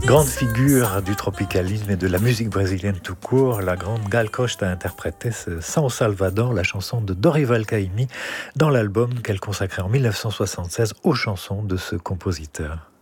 Grande figure du tropicalisme et de la musique brésilienne tout court, la grande Gal Costa a interprété São Salvador, la chanson de Dorival Caymmi, dans l'album qu'elle consacrait en 1976 aux chansons de ce compositeur.